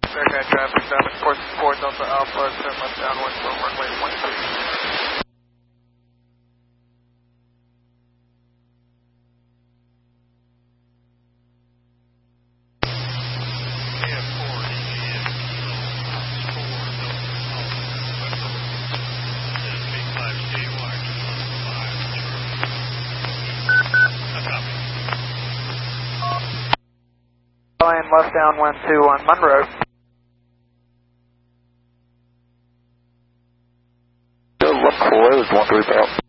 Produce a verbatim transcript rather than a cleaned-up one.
Fairground traffic, traffic, course four Delta Alpha, turn left downwind for runway one two. Line left downwind two on Monroe. Road one three about.